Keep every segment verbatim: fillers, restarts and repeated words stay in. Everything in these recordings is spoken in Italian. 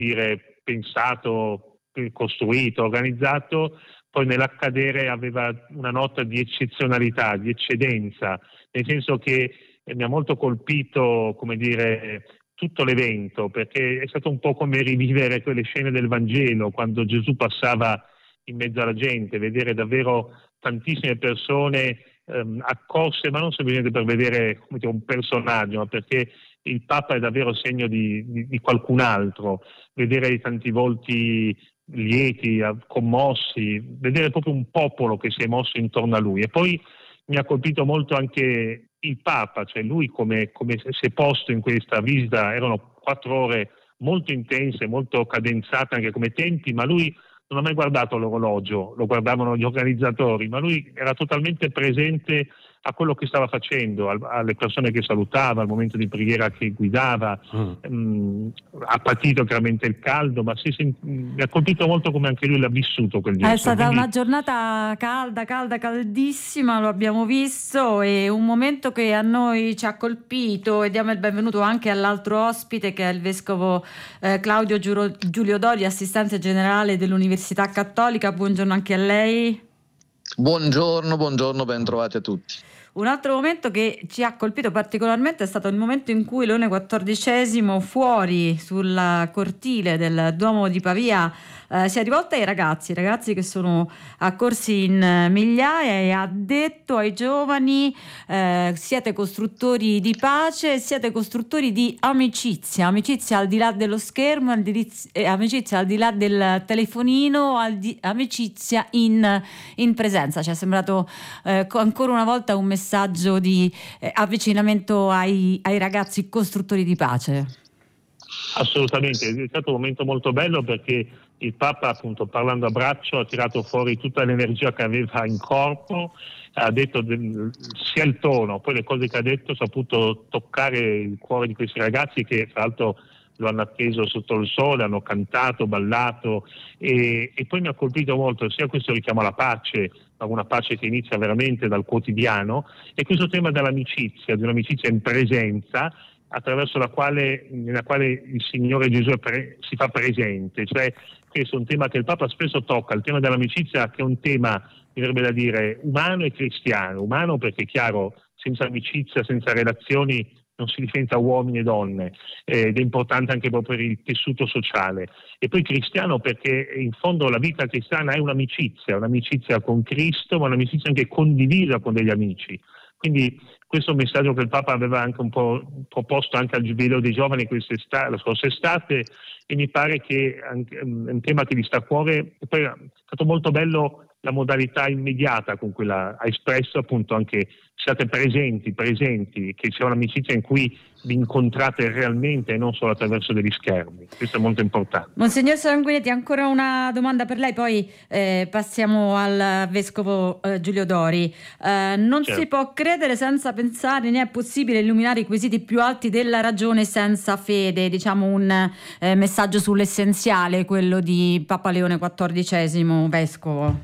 dire, pensato, costruito, organizzato, poi nell'accadere aveva una nota di eccezionalità, di eccedenza, nel senso che mi ha molto colpito, come dire, tutto l'evento, perché è stato un po' come rivivere quelle scene del Vangelo, quando Gesù passava in mezzo alla gente, vedere davvero tantissime persone ehm, accorse, ma non semplicemente per vedere, come dire, un personaggio, ma perché il Papa è davvero segno di, di, di qualcun altro, vedere tanti volti lieti, commossi, vedere proprio un popolo che si è mosso intorno a lui. E poi mi ha colpito molto anche il Papa, cioè lui come, come si è posto in questa visita, erano quattro ore molto intense, molto cadenzate anche come tempi, ma lui non ha mai guardato l'orologio, lo guardavano gli organizzatori, ma lui era totalmente presente a quello che stava facendo, alle persone che salutava, al momento di preghiera che guidava, mm. mh, ha patito chiaramente il caldo, ma si, si, mi ha colpito molto come anche lui l'ha vissuto quel gesto. È stata Quindi... una giornata calda, calda, caldissima, lo abbiamo visto, e un momento che a noi ci ha colpito, e diamo il benvenuto anche all'altro ospite che è il vescovo eh, Claudio Giuro, Giulio Dori, assistente generale dell'Università Cattolica. Buongiorno anche a lei. Buongiorno, buongiorno, ben trovati a tutti. Un altro momento che ci ha colpito particolarmente è stato il momento in cui Leone quattordicesimo, fuori sul cortile del Duomo di Pavia, eh, si è rivolta ai ragazzi, ragazzi che sono accorsi in migliaia, e ha detto ai giovani: eh, siete costruttori di pace, siete costruttori di amicizia, amicizia al di là dello schermo, al di, eh, amicizia al di là del telefonino, al di, amicizia in, in presenza. Ci è sembrato eh, ancora una volta un messaggio di eh, avvicinamento ai, ai ragazzi costruttori di pace. Assolutamente, è stato un momento molto bello, perché il Papa, appunto, parlando a braccio, ha tirato fuori tutta l'energia che aveva in corpo, ha detto del, sia il tono, poi le cose che ha detto, ha saputo toccare il cuore di questi ragazzi che tra l'altro lo hanno atteso sotto il sole, hanno cantato, ballato, e, e poi mi ha colpito molto sia questo richiamo alla pace, ma una pace che inizia veramente dal quotidiano, e questo tema dell'amicizia, di un'amicizia in presenza, attraverso la quale, nella quale il Signore Gesù è pre, si fa presente. Cioè, questo è un tema che il Papa spesso tocca, il tema dell'amicizia, che è un tema, mi verrebbe da dire, umano e cristiano. Umano perché, chiaro, senza amicizia, senza relazioni non si diventa uomini e donne, eh, ed è importante anche proprio per il tessuto sociale. E poi cristiano perché in fondo la vita cristiana è un'amicizia, un'amicizia con Cristo, ma un'amicizia anche condivisa con degli amici. Quindi questo è un messaggio che il Papa aveva anche un po' proposto anche al Giubileo dei Giovani la scorsa estate, e mi pare che è un tema che gli sta a cuore. E poi è stato molto bello la modalità immediata con cui l'ha, ha espresso, appunto, anche siate presenti, presenti, che sia un'amicizia in cui vi incontrate realmente e non solo attraverso degli schermi. Questo è molto importante. Monsignor Sanguinetti, ancora una domanda per lei, poi eh, passiamo al vescovo eh, Giulio Dori. Eh, non certo. Si può credere senza pensare, né è possibile illuminare i quesiti più alti della ragione senza fede, diciamo un eh, messaggio sull'essenziale, quello di Papa Leone quattordicesimo, vescovo.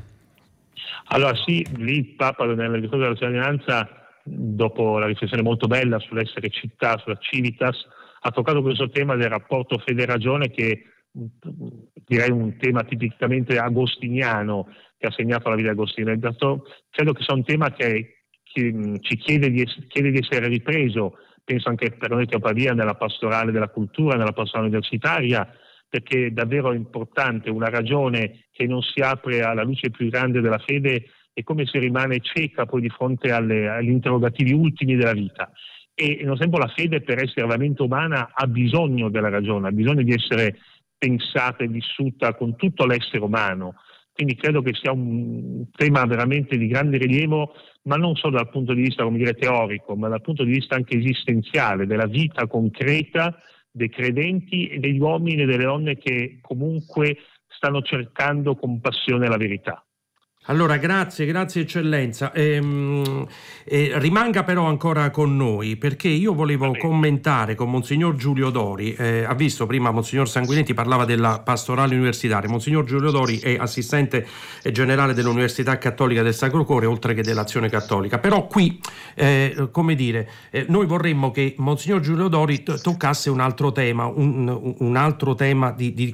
Allora sì, lì il Papa nella discorso della cittadinanza, dopo la riflessione molto bella sull'essere città, sulla civitas, ha toccato questo tema del rapporto fede-ragione, che direi un tema tipicamente agostiniano che ha segnato la vita di Agostino. Credo che sia un tema che, che ci chiede di, chiede di essere ripreso, penso anche per noi che a Pavia, nella pastorale della cultura, nella pastorale universitaria, perché è davvero importante. Una ragione che non si apre alla luce più grande della fede è come se rimane cieca poi di fronte alle, agli interrogativi ultimi della vita. E non sempre la fede, per essere veramente umana, ha bisogno della ragione, ha bisogno di essere pensata e vissuta con tutto l'essere umano. Quindi credo che sia un tema veramente di grande rilievo, ma non solo dal punto di vista, come dire, teorico, ma dal punto di vista anche esistenziale, della vita concreta dei credenti e degli uomini e delle donne che comunque stanno cercando con passione la verità. Allora, grazie, grazie eccellenza. Ehm, eh, rimanga però ancora con noi, perché io volevo commentare con Monsignor Giulio Dori. Eh, ha visto prima Monsignor Sanguinetti parlava della pastorale universitaria. Monsignor Giulio Dori è assistente generale dell'Università Cattolica del Sacro Cuore, oltre che dell'Azione Cattolica. Però qui, eh, come dire, eh, noi vorremmo che Monsignor Giulio Dori t- toccasse un altro tema, un, un altro tema di, di